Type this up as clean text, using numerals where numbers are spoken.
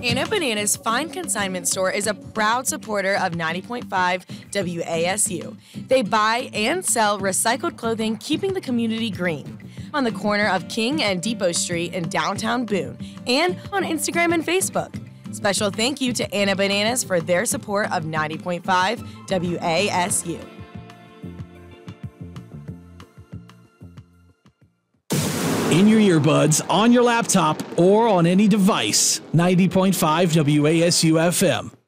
Anna Bananas Fine Consignment Store is a proud supporter of 90.5 WASU. They buy and sell recycled clothing, keeping the community green. On the corner of King and Depot Street in downtown Boone, and on Instagram and Facebook. Special thank you to Anna Bananas for their support of 90.5 WASU. In your earbuds, on your laptop, or on any device, 90.5 WASU FM.